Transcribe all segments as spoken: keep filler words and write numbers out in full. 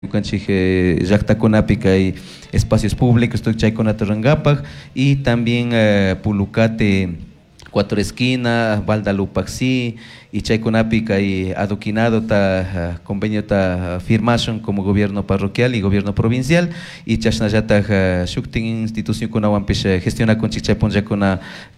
Canchij llaqtakunapi kay espacios públicos chaykunata rurangapak y también uh, Pulucate Cuatro Esquinas, Valdalupaxi y chaykunapi kay adoquinado ta uh, convenio ta uh, firmación como gobierno parroquial y gobierno provincial y chashnallata uh, shuktin institución kuna wampish uh, gestiona con chaypunllakuna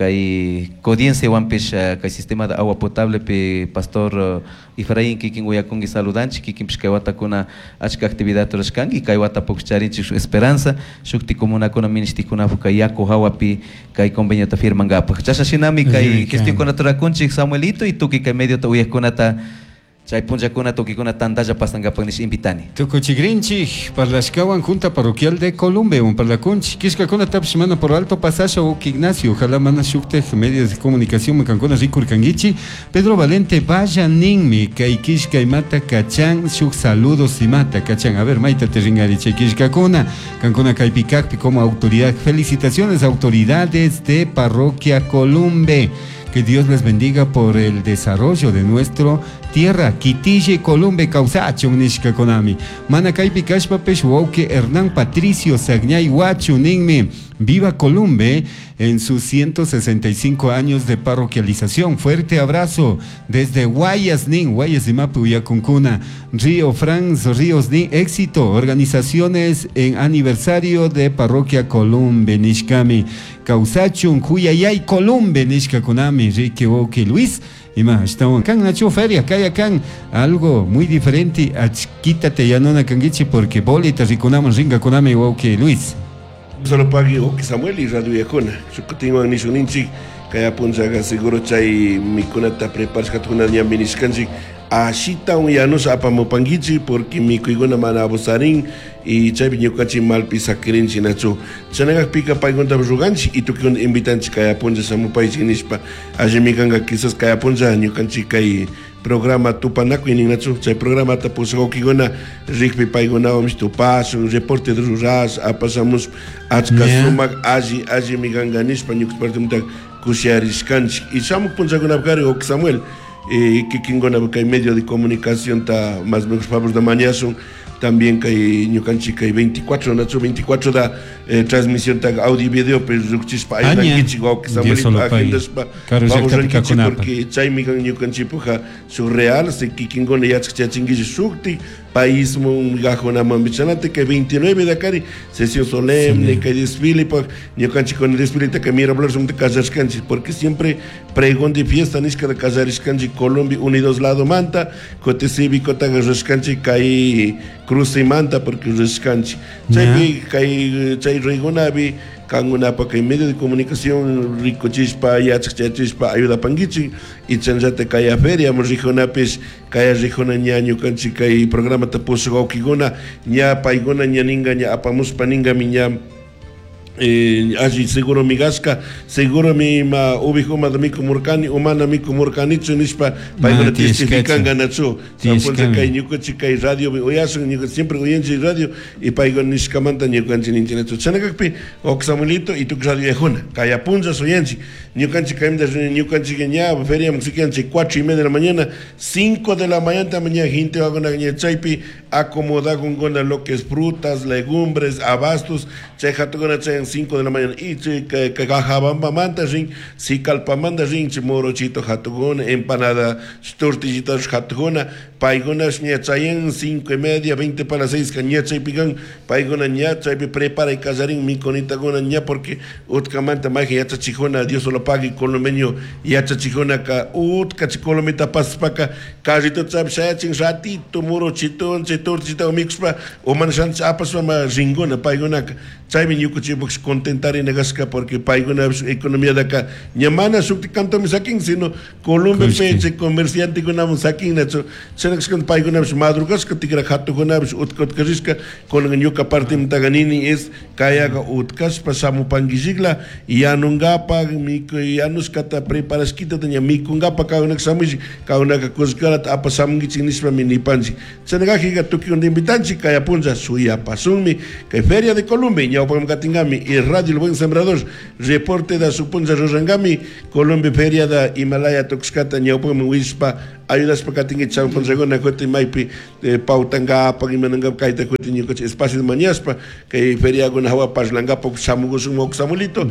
kay codiencia wampish uh, kay sistema de agua potable pe pastor uh, Efraín kikin wayakungi saludanchi kikin kay watakuna achka actividad rashkangi kay wata pokcharinchi esperanza shukti comuna kuna ministikuna kay yako hawapi kay convenio ta firmangapak chashashinami kay gestión kuna turakunchi Samuelito y tuki kay medio ta uyakkunata chay punllakuna tukikuna tandalla pasangapak nish invitani. Tukuchigrinchik parlashkawan Junta Parroquial de Colombia un parlakunchik kishkakuna tapish mana por alto pasaje o Ignacio ojalá mana shukte medios de comunicación mekankuna rikurkangichi Pedro Valente vaya ninmi kay kishkay mata kachan shuk saludos y mata kachan a ver maita terringari chay kishkakuna kankuna kay pikakpi como autoridad felicitaciones autoridades de Parroquia Colombia. Que Dios les bendiga por el desarrollo de nuestra tierra. Kitille Columbe Causacho Nishka Konami. Manacay Picashpa Peshwoke Hernán Patricio Sagnay Huachu Ningme. Viva Columbe en sus ciento sesenta y cinco años de parroquialización. Fuerte abrazo desde Guayas Ning, Guayas de Mapu Yacuncuna. Río Franz Ríos Ning. Éxito. Organizaciones en aniversario de Parroquia Columbe Nishkami. Causachun Cuyayay Columbe Nishka Konami. Rique Woke Luis. Y más, estamos acá en Nacho Feria, acá y acá, algo muy diferente. Quítate ya no na canguiche porque bolitas y conamos ringa coname Woke Luis. Solo pague o que Samuel y Radio Yacona. Yo tengo a Nishoninchi, que ya punzaga seguro chay mi conata preparas que tuna ya miniscanchi. Ashita un ya no sapa mopangichi porque mi cuigona mana abosarin y chay viño cachi mal pisakirin chinacho. Chanaga pica paigonta bruganchi y tu que un invitanchi que ya punza samu país inispa. Aje mi ganga quizás que ya punza año canchi que programa Tupanaco y Ninacho, chay programa tapuso kigona rikpi paigona vamos tu paso, reporte de ruras, a pasamos achkasumak aji aji mi ganga nispa nyuk partimta kushariskanchi y samu punza gona bgari o Samuel eh que kingona bkai medio de comunicación ta más menos favor de mañazo también que ñucanchi que veinticuatro nacho veinticuatro da eh, transmisión ta audio y video pero ruchispa hay una kichigo que Samuel agendas pa vamos a kichi porque chay mi ñucanchi puja surreal se kikingona ya chachingi sukti país mun gajona mambichanate que veintinueve de acá sesión solemne que desfile pa ñucanchi con el desfile que mira hablar son de casascanchi porque siempre pregón de fiesta nisca de casascanchi Colombia unidos lado manta cote cívico ta gascanchi kai Cruz y Manta porque rescanchi. Chay chay chay regonabi can una pa que medio de comunicación rico chispa ya chispa ayuda pangichi y chanjate kaya feria mo rijonapes kaya rijona ñaño canchi kay programa tapuso gokigona ña paigona ñaninga ña apamus paninga miña eh allí seguro mi gasca seguro mi ma ubijo madamico murcani humana mico murcanicho nispa para testifican ganacho tampoco que ñuco chica y radio oyaso ñuco siempre oyenchi radio y paigo niscamanta ñuco en internet chanacakpi o Samuelito y tu radio ejona kaya punza soyenchi ñuco chica en de ñuco chica ña feria musical cuatro y media de la mañana cinco de la mañana mañana gente va con la chaipi acomoda con gona lo que es frutas legumbres abastos chejato con cinco de la mañana y que que gajabamba manta ring si calpamanda ring morochito hatugona empanada tortillitas hatugona paigonas ña chayen cinco y media veinte para seis caña chay pigan paigona ña chay prepara y casarín mi conita gona ña porque utkamanta maje ya chachijona Dios solo pague colombeño ya chachijona ka utka chicolomita paspaka carito chab shachin ratito morochito chay tortillita mixpa o manchan chapas ma ringona paigona chay viñuco chibux contentar en Negasca porque paigona economía de acá ñamana sukti canto mi sakin sino Colombia peche comerciante con un sakin nacho senex con paigona madrugas que tigra hato con abs utkot kariska con el ñuca parte mtaganini es kaya utkas pasamo pangizigla y anungapa mi ya nos kata preparas kita tanya mi kungapa ka unak samuji ka unak kozgala ta pasam gichinispa mini panji senegahi tuki un invitanchi kaya punza suya pasumi que Feria de Colombia ñawpam katingami y Radio El Buen Sembrador reporte da su punza rorangami Colombia Feria da Himalaya Toxcata ñawpam wispa ayudas para katingi cham consegona koti maipi pautanga pagimananga kaita koti ñuko espacio de mañaspa que feria gona hawa paslanga pok samugo sumo samulito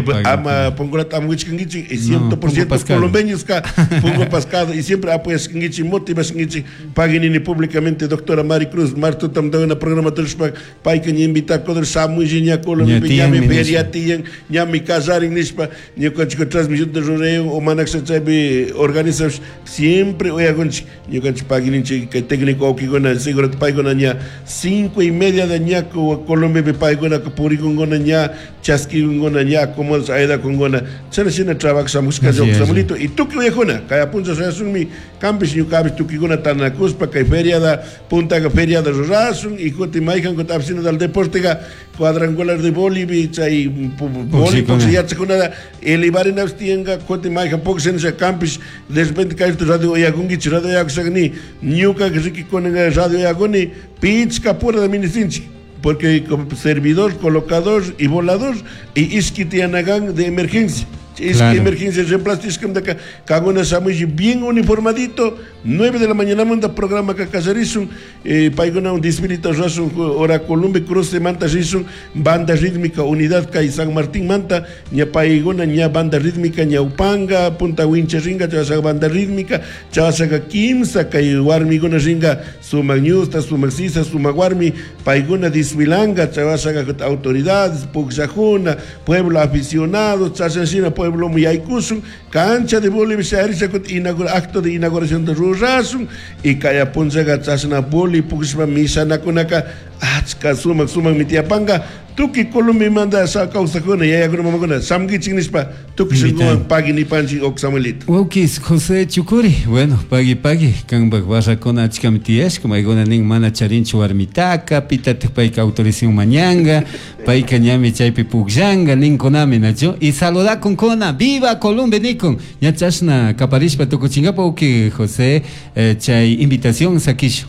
ama pongola tamwich kingichi y cien por ciento colombianos ka pongo pascado y siempre apoyas kingichi motivas kingichi paginini públicamente doctora Mari Cruz Marto tam da una programa turspa pai que ni invita koder samu jinya Colombia ñami feria tien ñami casar en nispa ñuko chico transmisión de rodeo o manax chabi organizas siempre hoy hago yo cancho pagin que técnico que gona seguro paigona ña cinco y media de ña Colombia be paigona que puri con gona ña chasqui gona ña como aida con gona chana china trabajo samusca yo samulito y tú que hoy gona kaya punta so asun mi campus ñu cabis tú que gona tan la cruz pa que feria da punta que feria da rasun y coti maikan con tapsino del deporte ga cuadrangular de Bolivia chay boli por si ya se conada el ibarin abstienga coti maikan poco en ese campus desvent caer tu radio yagungi radio yagsagni ñuka que se con radio yagoni pitch capura de ministrinchi porque como servidor colocador y volador y iskitianagan de emergencia. Es claro. Que emergencia reemplaziscam de cagona samuji bien uniformadito, nueve de la mañana manda programa que casarizun, eh, paigona un dispirito rasun, hora Colombia Cruz de Manta rizun, banda rítmica, unidad que San Martín Manta, ña paigona, ña banda rítmica, ña Upanga, Punta Wincha ringa, chasaga banda rítmica, chasaga Kimsa, que warmi gona ringa, su magniusta, su maxisa, su maguarmi, paigona disvilanga, chasaga autoridades, puxajuna, pueblo aficionado, chasasina, pueblo muy aikusun, cancha de Bolivia se hace acto de inauguración de Rurasun y kaya punza gatsasna boli puxma misa nakunaka atska sumak sumak mitiapanga tuki Colombia manda sa causa con ya ya como con samgi chingnispa tuki singo pagi ni panchi ok samuelito Okis José Chucuri bueno pagi pagi kang bagwasa con achkamties como igona ning mana charincho armitaka pitate pai ka autorización mañanga pai kanyami chaipi pugzanga ning konami nacho y saluda con kona viva Colombia nikon ya chasna kaparispa tuku chingapa oki José eh, chay invitación sakisho.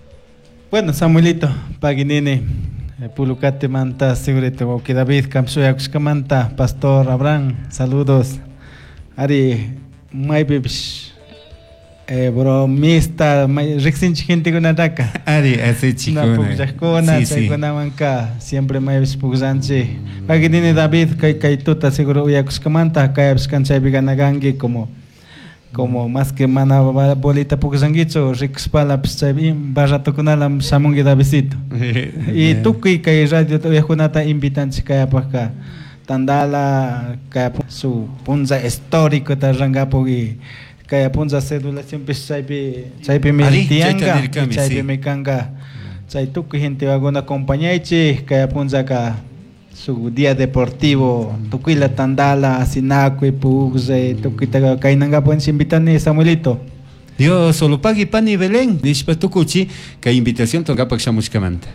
Bueno, Samuelito, paginini, pulucate manta, segurito, que David, Kamsuyakuska manta, Pastor Abraham, saludos. Ari, my bibish, eh, bromista, my rexinch gente con ataca. Ari, así chico. Una pugzakona, chaycona manca, siempre my bibish pugzanche. Paginini David, kai kai tuta, seguro uyakuska manta, kai abskan chaybiganagangi como. Como más que mana bolita puksangicho rikspala psabim barato kunalam samungi da visito y tuki kay radio to yahunata invitan kaya paka tandala kaya su punza histórico ta rangapogi kaya punza cédula siempre chaypi chaypi miltianga chaypi mekanga chay tuki gente agona compañeche kaya punza ka su día deportivo, tuquila tandala, asinaco y pugze, tuquita kainanga pueden invitarme Samuelito. Dios solo pagi pani Belén, nispa tucuchi, que invitación toca para chamuscamanta.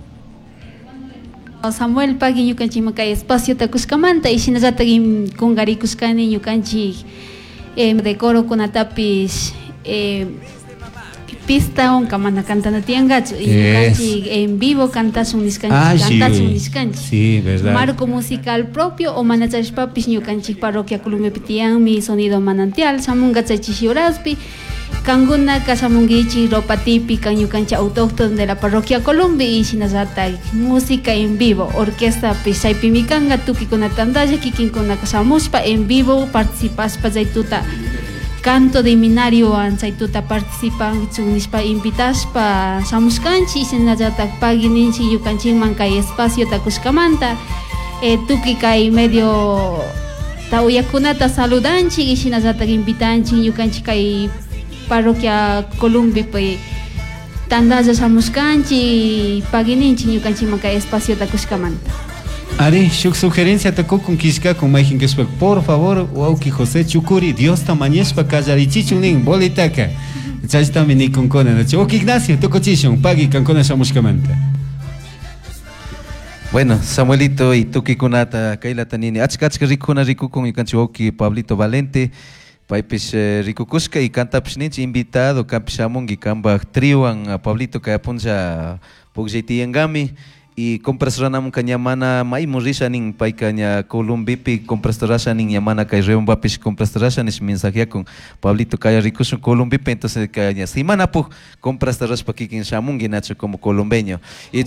Samuel pagi yukanchi makai espacio takuscamanta y sinazata con garicuscani yukanchi decoro con atapis pista on kamana cantando tiangacho y yes. En vivo cantas un discanchi ah, cantas sí, un discanchi sí, verdad. Marco musical propio o manachas papis ñukanchi parroquia Colombia Pitian mi sonido manantial samunga chachishoraspi kanguna kasamungichi ropa típica ñukanchi autóctono de la parroquia Colombia y sinazata música en vivo orquesta pisay pimikanga tuki con atandaya kikin con kasamuspa en vivo participas pa zaituta canto de minario ansaituta participan chunispa invitas pa samuskanchi sinajata pagininchi yukanchi mankay espacio takuskamanta eh, tuki kay medio tauyakunata saludanchi y sinajata invitanchi yukanchi kay parroquia Colombia pe tandaya samuskanchi pagininchi yukanchi mankay espacio takuskamanta. Ari, shuk sugerencia taco con Kishka con Maikin Kespa, por favor, Wauki José Chucuri, Dios tamañespa callarichichunin, bolitaca. Chas también con Kona, Oki Ignacio, toco chichon, pagi cancona chamuscamanta. Bueno, Samuelito y Tuki Kunata, Kaila Tanini, Achkachka Rikuna Riku con Yukanchi Pablito Valente. paypish eh, rikukushka y cantapish ninchi invitado kapish amungi kambak triwan Pablito kaya puncha pugjaitiyangami y comprasranamun kanyamana may murisha ning pay kanya Columbipi comprastorasha ning yamana kay reumbapish comprastorasha nish mensaje con Pablito kaya rikushun Columbipi entonces kaya semana pu comprastorasha pakikin shamungi nacho como colombeño.